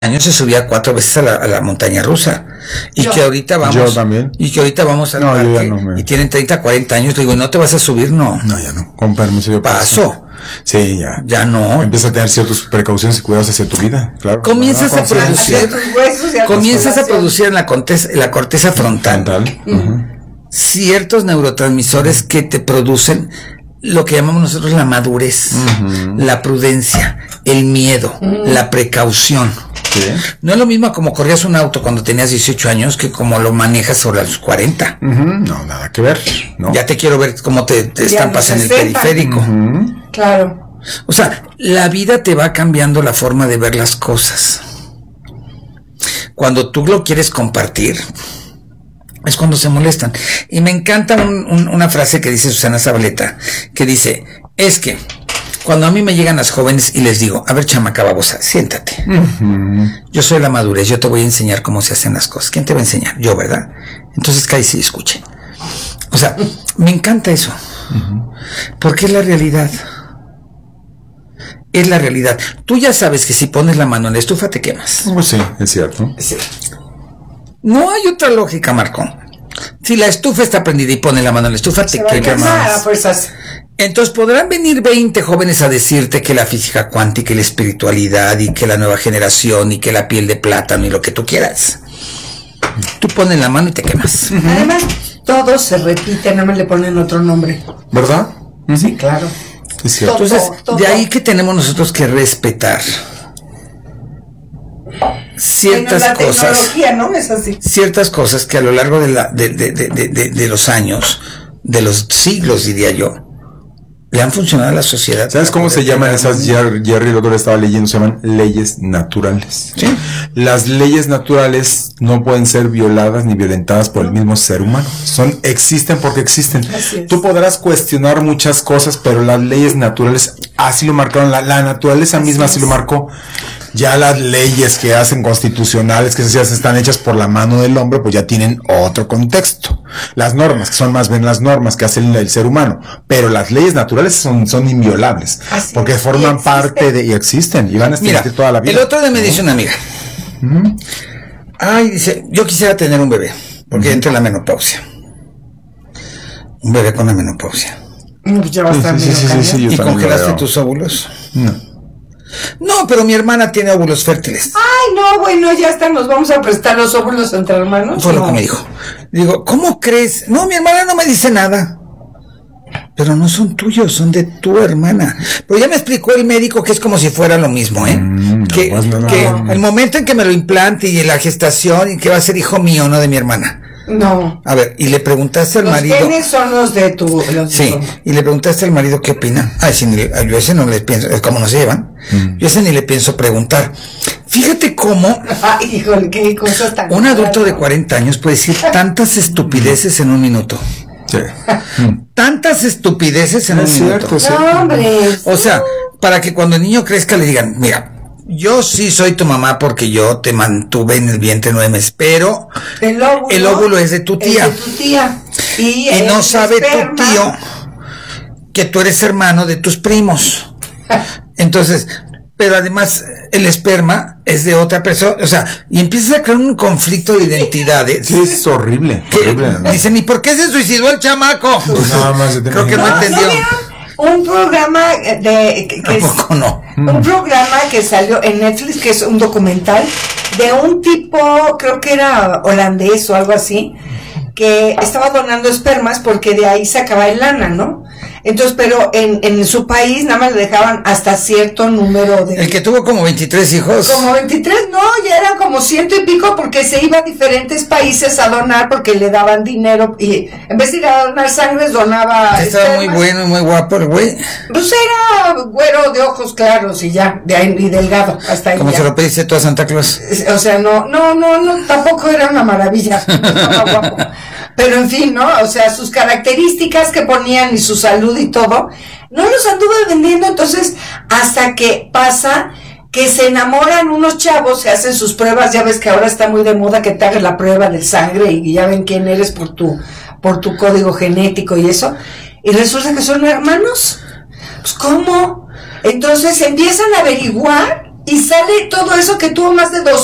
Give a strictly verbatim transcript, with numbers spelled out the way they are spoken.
años se subía cuatro veces a la, a la montaña rusa y yo, que ahorita vamos yo también. y que ahorita vamos al no, parque no me... y tienen treinta, cuarenta años, le digo, ¿no te vas a subir? No. No, ya no. Con permiso yo paso. paso. Sí, ya. Ya no. Empieza a tener ciertas precauciones y cuidados hacia tu vida, claro. Comienzas a producir comienzas a producir en la corteza, la corteza frontal, frontal. Uh-huh. ciertos neurotransmisores que te producen lo que llamamos nosotros la madurez, uh-huh. la prudencia, el miedo, uh-huh. la precaución. ¿Sí? No es lo mismo como corrías un auto cuando tenías dieciocho años que como lo manejas sobre los cuarenta. Uh-huh. No, nada que ver. No. Ya te quiero ver cómo te, te estampas en el periférico. Uh-huh. Claro. O sea, la vida te va cambiando la forma de ver las cosas. Cuando tú lo quieres compartir, es cuando se molestan. Y me encanta un, un, una frase que dice Susana Zabaleta, que dice, es que cuando a mí me llegan las jóvenes y les digo, a ver, chamaca babosa, siéntate. Uh-huh. Yo soy la madurez, yo te voy a enseñar cómo se hacen las cosas. ¿Quién te va a enseñar? Yo, ¿verdad? Entonces cállese y escuche. O sea, me encanta eso. Uh-huh. Porque es la realidad. Es la realidad. Tú ya sabes que si pones la mano en la estufa te quemas. Pues sí, es cierto. Sí. No hay otra lógica, Marco. Si la estufa está prendida y pones la mano en la estufa, te quemas. Entonces podrán venir veinte jóvenes a decirte que la física cuántica y la espiritualidad y que la nueva generación y que la piel de plátano y lo que tú quieras. Tú pones la mano y te quemas. Uh-huh. Además, todo se repite, nada más le ponen otro nombre. ¿Verdad? Uh-huh. Sí, claro. Es cierto. Todo, Entonces, todo. De ahí que tenemos nosotros que respetar ciertas la cosas, ¿no? Es así. ciertas cosas que a lo largo de, la, de, de, de, de, de, de los años, de los siglos, diría yo, le han funcionado a la sociedad. ¿Sabes cómo se llaman esas? Jerry, Jerry el otro estaba leyendo, se llaman leyes naturales. ¿Sí? Las leyes naturales no pueden ser violadas ni violentadas por el mismo ser humano. Son, existen porque existen. Tú podrás cuestionar muchas cosas, pero las leyes naturales así lo marcaron. La, la naturaleza así misma es. así lo marcó. Ya las leyes que hacen constitucionales, que se están hechas por la mano del hombre, pues ya tienen otro contexto. Las normas, que son más bien las normas que hace el, el ser humano, pero las leyes naturales son, son inviolables, así porque es. forman y parte de, y existen, y van a existir toda la vida. El otro día me dice una amiga, ¿Mm? ay, dice, yo quisiera tener un bebé, porque uh-huh. entra en la menopausia. Un bebé con la menopausia. Ya va a estar sí, sí, sí, sí, ¿Y congelaste tus óvulos? No. No, pero mi hermana tiene óvulos fértiles. Ay, no, bueno, ya está, nos vamos a prestar los óvulos entre hermanos. Fue no. lo que me dijo. Digo, ¿cómo crees? No, mi hermana no me dice nada. Pero no son tuyos, son de tu hermana. Pero ya me explicó el médico que es como si fuera lo mismo, ¿eh? Mm, que no, no, no, que no, no. el momento en que me lo implante y la gestación y que va a ser hijo mío, no de mi hermana. No. A ver, y le preguntaste al los marido. Los genes son los de tu. Los sí, de y le preguntaste al marido qué opina. Ay, si ni, yo ese no le pienso, como no se llevan, mm. yo ese ni le pienso preguntar. Fíjate cómo. Ay, híjole, qué cosa tan. Un adulto raro. de cuarenta años puede decir tantas estupideces en un minuto. Sí. Tantas estupideces en no un es minuto. Cierto, no, hombre. O sea, para que cuando el niño crezca le digan, mira. Yo sí soy tu mamá porque yo te mantuve en el vientre nueve meses, pero el óvulo, el óvulo es de tu tía. Es de tu tía. Y, y no sabe esperma. tu tío que tú eres hermano de tus primos. Entonces, pero además el esperma es de otra persona, o sea, y empiezas a crear un conflicto de identidades. Sí, es horrible. Que, horrible ¿no? Dicen, ¿y por qué se suicidó el chamaco? Pues nada más se Creo que no, no entendió. ¿No un programa de que, que tampoco es, no un programa que salió en Netflix, que es un documental de un tipo, creo que era holandés o algo así, que estaba donando espermas porque de ahí sacaba el lana, ¿no? Entonces, pero en, en su país nada más le dejaban hasta cierto número de... El que tuvo como veintitrés hijos. Como veintitrés, no, ya eran como ciento y pico porque se iba a diferentes países a donar porque le daban dinero y en vez de ir a donar sangre donaba... Estaba espermas. muy bueno y muy guapo el güey. Pues era güero de ojos claros y ya, de ahí, y delgado, hasta ahí. Como ya. se lo pediste tú a Santa Claus. O sea, no, no, no, no, tampoco era una maravilla, estaba guapo. Pero en fin, ¿no? O sea, sus características que ponían y su salud y todo, no los anduve vendiendo, entonces, hasta que pasa que se enamoran unos chavos, se hacen sus pruebas, ya ves que ahora está muy de moda que te hagas la prueba de sangre y ya ven quién eres por tu, por tu código genético y eso, y resulta que son hermanos. Pues, ¿cómo? Entonces empiezan a averiguar y sale todo eso que tuvo más de dos